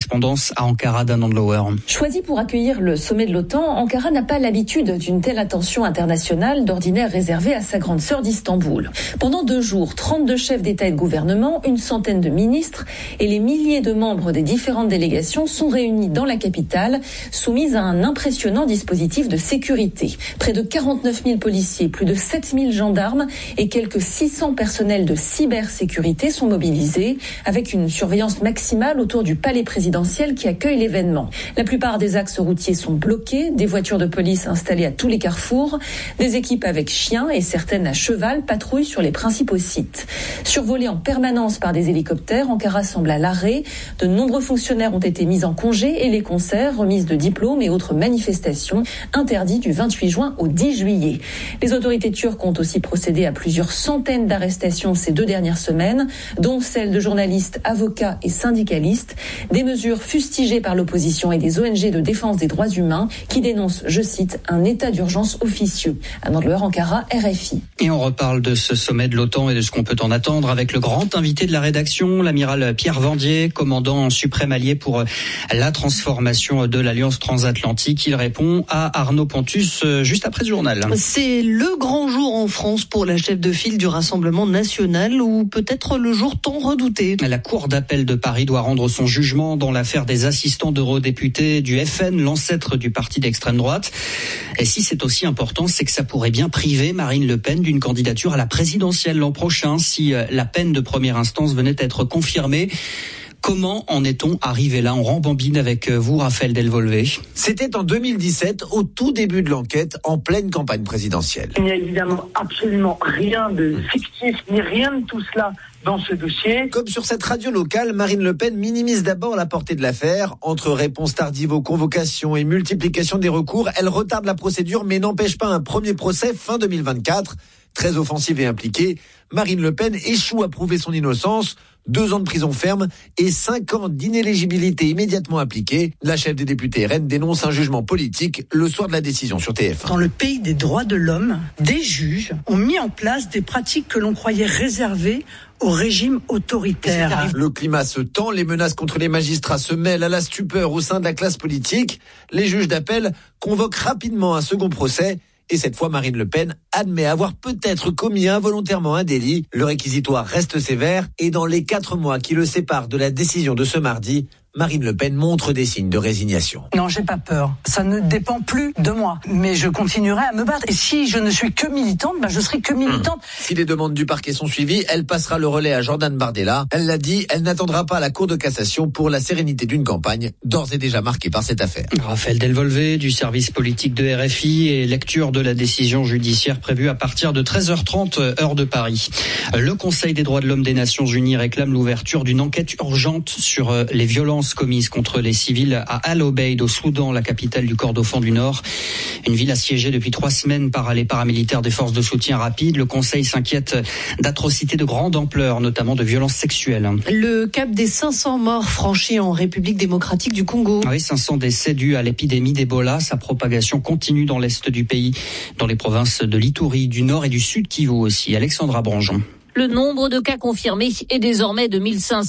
correspondance à Ankara d'Anandlower. Choisi pour accueillir le sommet de l'OTAN, Ankara n'a pas l'habitude d'une telle attention internationale, d'ordinaire réservée à sa grande sœur d'Istanbul. Pendant 2 jours, 32 chefs d'État et de gouvernement, une centaine de ministres et les milliers de membres des différentes délégations sont réunis dans la capitale, soumis à un impressionnant dispositif de sécurité. Près de 49 000 policiers, plus de 7 000 gendarmes et quelques 600 personnels de cybersécurité sont mobilisés, avec une surveillance maximale autour du palais présidentiel qui accueille l'événement. La plupart des axes routiers sont bloqués, des voitures de police installées à tous les carrefours, des équipes avec chiens et certaines à cheval patrouillent sur les principaux sites. Survolés en permanence par des hélicoptères, Ankara semble à l'arrêt. De nombreux fonctionnaires ont été mis en congé et les concerts, remises de diplômes et autres manifestations interdits du 28 juin au 10 juillet. Les autorités turques ont aussi procédé à plusieurs centaines d'arrestations ces 2 dernières semaines, dont celles de journalistes, avocats et syndicalistes. Des mesures fustigées par l'opposition et des ONG de défense des droits humains qui dénoncent, je cite, un état d'urgence officieux. Anandlower, Ankara, RFI. Et on reparle de ce sommet de l'OTAN et de ce qu'on peut en attendre avec le grand invité de la rédaction, l'amiral Pierre Vendier, commandant suprême allié pour la transformation de l'Alliance transatlantique. Il répond à Arnaud Pontus juste après le journal. C'est le grand jour en France pour la chef de file du Rassemblement national, ou peut-être le jour tant redouté. La Cour d'appel de Paris doit rendre son jugement dans l'affaire des assistants d'eurodéputés du FN, l'ancêtre du parti d'extrême droite. Et si c'est aussi important, c'est que ça pourrait bien priver Marine Le Pen d'une candidature à la présidentielle l'an prochain si la peine de première instance venait à être confirmée. Comment en est-on arrivé là? On rembobine avec vous, Raphaël Delvolvé. C'était en 2017, au tout début de l'enquête, en pleine campagne présidentielle. Il n'y a évidemment absolument rien de fictif, ni rien de tout cela dans ce dossier. Comme sur cette radio locale, Marine Le Pen minimise d'abord la portée de l'affaire. Entre réponses tardives aux convocations et multiplication des recours, elle retarde la procédure mais n'empêche pas un premier procès fin 2024. Très offensive et impliquée, Marine Le Pen échoue à prouver son innocence. 2 ans de prison ferme et 5 ans d'inéligibilité immédiatement appliqués. La chef des députés RN dénonce un jugement politique le soir de la décision sur TF1. Dans le pays des droits de l'homme, des juges ont mis en place des pratiques que l'on croyait réservées au régime autoritaire. Le climat se tend, les menaces contre les magistrats se mêlent à la stupeur au sein de la classe politique. Les juges d'appel convoquent rapidement un second procès. Et cette fois, Marine Le Pen admet avoir peut-être commis involontairement un délit. Le réquisitoire reste sévère et dans les 4 mois qui le séparent de la décision de ce mardi, Marine Le Pen montre des signes de résignation. Non, j'ai pas peur. Ça ne dépend plus de moi. Mais je continuerai à me battre. Et si je ne suis que militante, je serai que militante. Si les demandes du parquet sont suivies, elle passera le relais à Jordan Bardella. Elle l'a dit, elle n'attendra pas la Cour de cassation pour la sérénité d'une campagne d'ores et déjà marquée par cette affaire. Raphaël Delvolvé du service politique de RFI et lecture de la décision judiciaire prévue à partir de 13h30 heure de Paris. Le Conseil des droits de l'homme des Nations Unies réclame l'ouverture d'une enquête urgente sur les violences commises contre les civils à Al Obeid au Soudan, la capitale du Kordofan du Nord. Une ville assiégée depuis 3 semaines par les paramilitaires des forces de soutien rapide. Le Conseil s'inquiète d'atrocités de grande ampleur, notamment de violences sexuelles. Le cap des 500 morts franchi en République démocratique du Congo. Oui, 500 décès dus à l'épidémie d'Ebola. Sa propagation continue dans l'est du pays, dans les provinces de l'Ituri, du Nord et du Sud Kivu aussi. Alexandra Branjon. Le nombre de cas confirmés est désormais de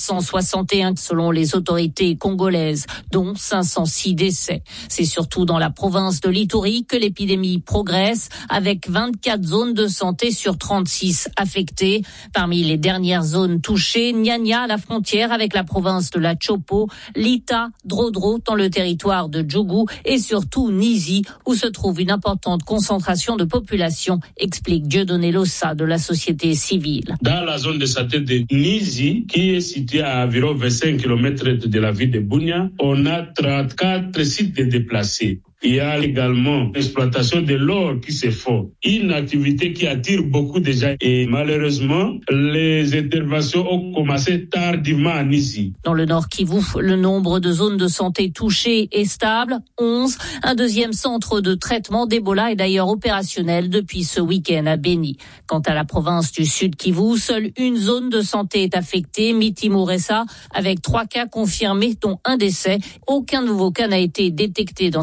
1561 selon les autorités congolaises, dont 506 décès. C'est surtout dans la province de l'Ituri que l'épidémie progresse, avec 24 zones de santé sur 36 affectées. Parmi les dernières zones touchées, Nyanya à la frontière avec la province de la Chopo, Lita, Drodro dans le territoire de Djougou et surtout Nizi où se trouve une importante concentration de population, explique Dieudonné Lossa de la société civile. Dans la zone de santé de Nizi, qui est située à environ 25 km de la ville de Bunia, on a 34 sites de déplacés. Il y a également l'exploitation de l'or qui se fait, une activité qui attire beaucoup de gens. Et malheureusement, les interventions ont commencé tardivement à Nizi. Dans le Nord Kivu, le nombre de zones de santé touchées est stable, 11. Un deuxième centre de traitement d'Ebola est d'ailleurs opérationnel depuis ce week-end à Beni. Quant à la province du Sud Kivu, seule une zone de santé est affectée, Miti-Mouressa, avec 3 cas confirmés, dont un décès. Aucun nouveau cas n'a été détecté dans cette province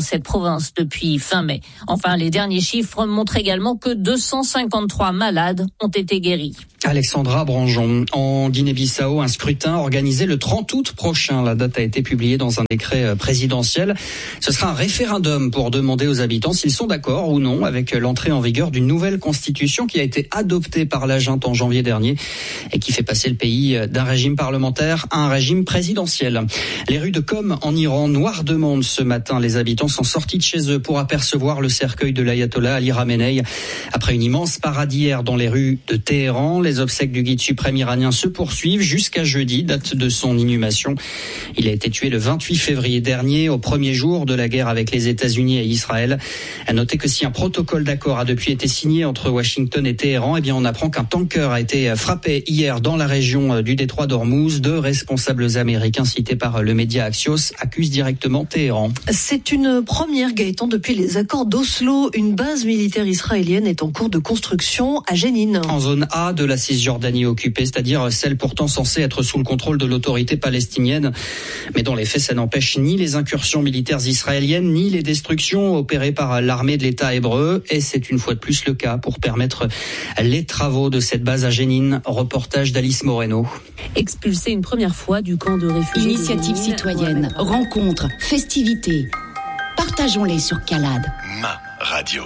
province depuis fin mai. Enfin, les derniers chiffres montrent également que 253 malades ont été guéris. Alexandra Branjon. En Guinée-Bissau, un scrutin organisé le 30 août prochain. La date a été publiée dans un décret présidentiel. Ce sera un référendum pour demander aux habitants s'ils sont d'accord ou non avec l'entrée en vigueur d'une nouvelle constitution qui a été adoptée par la junte en janvier dernier et qui fait passer le pays d'un régime parlementaire à un régime présidentiel. Les rues de Qom en Iran, noires de monde ce matin. Les habitants sont sortis de chez eux pour apercevoir le cercueil de l'ayatollah Ali Khamenei. Après une immense parade hier dans les rues de Téhéran, les obsèques du guide suprême iranien se poursuivent jusqu'à jeudi, date de son inhumation. Il a été tué le 28 février dernier, au premier jour de la guerre avec les États-Unis et Israël. À noter que si un protocole d'accord a depuis été signé entre Washington et Téhéran, on apprend qu'un tanker a été frappé hier dans la région du détroit d'Ormuz. 2 responsables américains cités par le média Axios accusent directement Téhéran. C'est une première, Gaëtan, depuis les accords d'Oslo. Une base militaire israélienne est en cours de construction à Jenin. En zone A de la Cisjordanie occupée, c'est-à-dire celle pourtant censée être sous le contrôle de l'autorité palestinienne. Mais dans les faits, ça n'empêche ni les incursions militaires israéliennes, ni les destructions opérées par l'armée de l'État hébreu. Et c'est une fois de plus le cas pour permettre les travaux de cette base à Jenin. Reportage d'Alice Moreno. Expulsé une première fois du camp de réfugiés. Initiative citoyenne, rencontres, festivités. Partageons-les sur Calade. Ma radio.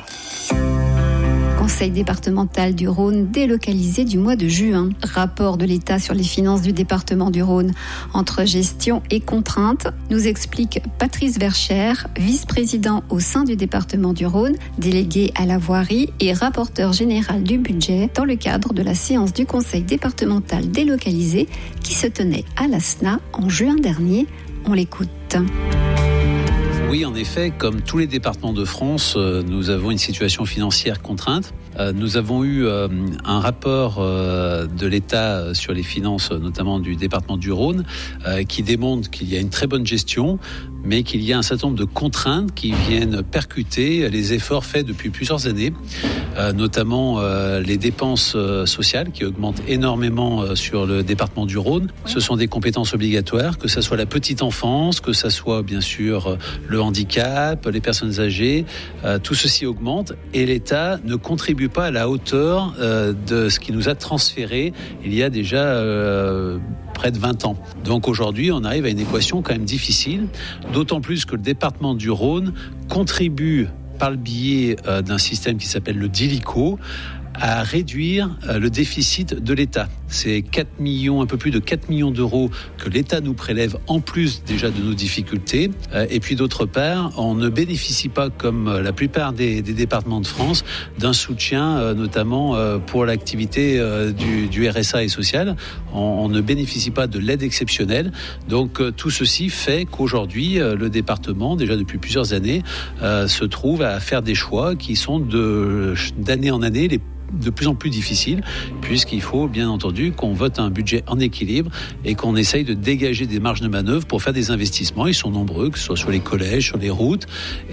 Conseil départemental du Rhône délocalisé du mois de juin. Rapport de l'État sur les finances du département du Rhône entre gestion et contraintes, nous explique Patrice Vercher, vice-président au sein du département du Rhône, délégué à la voirie et rapporteur général du budget dans le cadre de la séance du Conseil départemental délocalisé qui se tenait à la SNA en juin dernier. On l'écoute. Oui, en effet, comme tous les départements de France, nous avons une situation financière contrainte. Nous avons eu un rapport de l'État sur les finances, notamment du département du Rhône, qui démontre qu'il y a une très bonne gestion, mais qu'il y a un certain nombre de contraintes qui viennent percuter les efforts faits depuis plusieurs années, notamment les dépenses sociales qui augmentent énormément sur le département du Rhône. Ce sont des compétences obligatoires, que ce soit la petite enfance, que ce soit bien sûr le handicap, les personnes âgées, tout ceci augmente et l'État ne contribue pas à la hauteur de ce qui nous a transféré il y a déjà près de 20 ans. Donc aujourd'hui, on arrive à une équation quand même difficile, d'autant plus que le département du Rhône contribue par le biais d'un système qui s'appelle le DILICO à réduire le déficit de l'État. C'est 4 millions, un peu plus de 4 millions d'euros que l'État nous prélève en plus déjà de nos difficultés. Et puis d'autre part, on ne bénéficie pas, comme la plupart des départements de France, d'un soutien notamment pour l'activité du RSA et social. On ne bénéficie pas de l'aide exceptionnelle. Donc tout ceci fait qu'aujourd'hui, le département, déjà depuis plusieurs années, se trouve à faire des choix qui sont d'année en année de plus en plus difficile, puisqu'il faut bien entendu qu'on vote un budget en équilibre et qu'on essaye de dégager des marges de manœuvre pour faire des investissements. Ils sont nombreux, que ce soit sur les collèges, sur les routes.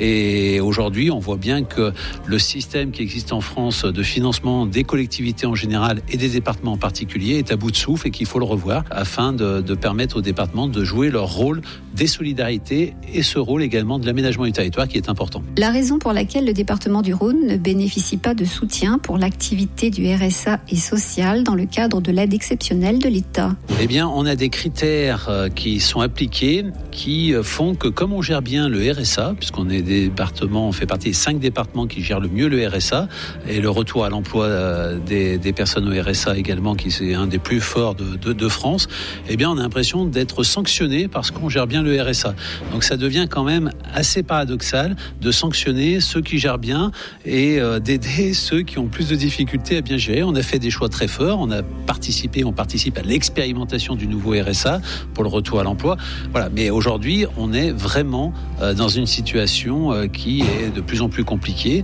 Et aujourd'hui, on voit bien que le système qui existe en France de financement des collectivités en général et des départements en particulier est à bout de souffle et qu'il faut le revoir afin de permettre aux départements de jouer leur rôle des solidarités et ce rôle également de l'aménagement du territoire qui est important. La raison pour laquelle le département du Rhône ne bénéficie pas de soutien pour l'activité du RSA et social dans le cadre de l'aide exceptionnelle de l'État. Eh bien, on a des critères qui sont appliqués qui font que comme on gère bien le RSA, puisqu'on est des départements, on fait partie des 5 départements qui gèrent le mieux le RSA et le retour à l'emploi des personnes au RSA également, qui c'est un des plus forts de France, eh bien, on a l'impression d'être sanctionné parce qu'on gère bien le RSA. Donc ça devient quand même assez paradoxal de sanctionner ceux qui gèrent bien et d'aider ceux qui ont plus de difficultés à bien gérer. On a fait des choix très forts, on participe à l'expérimentation du nouveau RSA pour le retour à l'emploi. Voilà, mais aujourd'hui, on est vraiment dans une situation qui est de plus en plus compliquée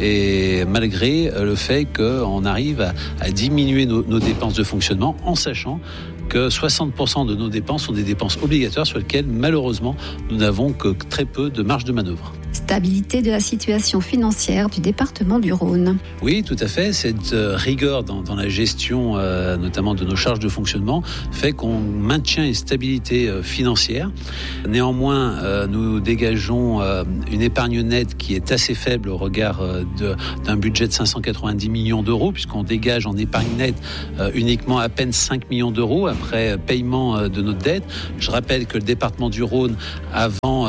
et malgré le fait qu'on arrive à diminuer nos dépenses de fonctionnement en sachant que 60% de nos dépenses sont des dépenses obligatoires sur lesquelles malheureusement nous n'avons que très peu de marge de manœuvre. Stabilité de la situation financière du département du Rhône. Oui, tout à fait. Cette rigueur dans la gestion, notamment de nos charges de fonctionnement, fait qu'on maintient une stabilité financière. Néanmoins, nous dégageons une épargne nette qui est assez faible au regard d'un budget de 590 millions d'euros, puisqu'on dégage en épargne nette uniquement à peine 5 millions d'euros après paiement de notre dette. Je rappelle que le département du Rhône, avant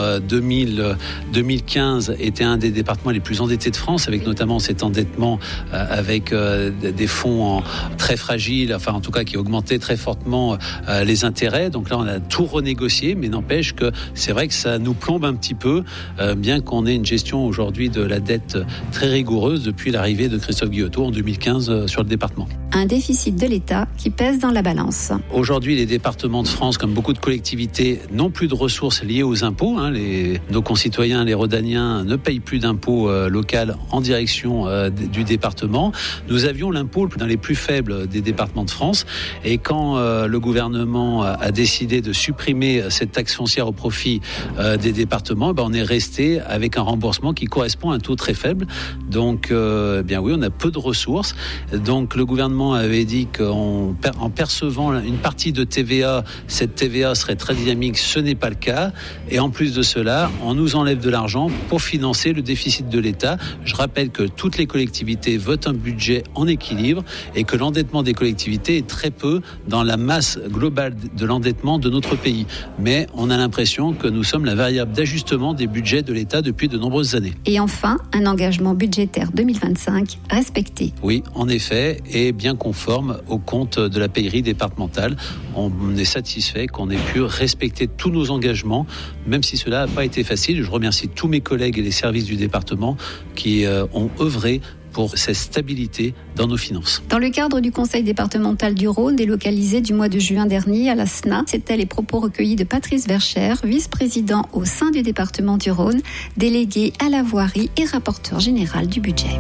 2015, était un des départements les plus endettés de France, avec notamment cet endettement avec des fonds très fragiles, enfin en tout cas qui augmentaient très fortement les intérêts. Donc là, on a tout renégocié, mais n'empêche que c'est vrai que ça nous plombe un petit peu, bien qu'on ait une gestion aujourd'hui de la dette très rigoureuse depuis l'arrivée de Christophe Guillotot en 2015 sur le département. Un déficit de l'État qui pèse dans la balance. Aujourd'hui, les départements de France, comme beaucoup de collectivités, n'ont plus de ressources liées aux impôts. Nos concitoyens, les Rhodaniens, ne payent plus d'impôts locaux en direction du département. Nous avions l'impôt dans les plus faibles des départements de France. Et quand le gouvernement a décidé de supprimer cette taxe foncière au profit des départements, on est resté avec un remboursement qui correspond à un taux très faible. Donc, bien oui, on a peu de ressources. Donc, le gouvernement avait dit qu'en percevant une partie de TVA, cette TVA serait très dynamique. Ce n'est pas le cas. Et en plus de cela, on nous enlève de l'argent pour financer le déficit de l'État. Je rappelle que toutes les collectivités votent un budget en équilibre et que l'endettement des collectivités est très peu dans la masse globale de l'endettement de notre pays. Mais on a l'impression que nous sommes la variable d'ajustement des budgets de l'État depuis de nombreuses années. Et enfin, un engagement budgétaire 2025 respecté. Oui, en effet, et bien conforme aux comptes de la pairie départementale. On est satisfait qu'on ait pu respecter tous nos engagements, même si cela n'a pas été facile. Je remercie tous mes collègues et les services du département qui ont œuvré pour cette stabilité dans nos finances. Dans le cadre du Conseil départemental du Rhône, délocalisé du mois de juin dernier à la SNA, c'était les propos recueillis de Patrice Vercher, vice-président au sein du département du Rhône, délégué à la voirie et rapporteur général du budget.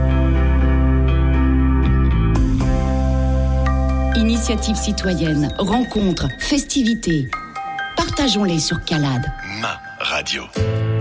Initiative citoyenne, rencontres, festivités. Partageons-les sur CALAD. Ma radio.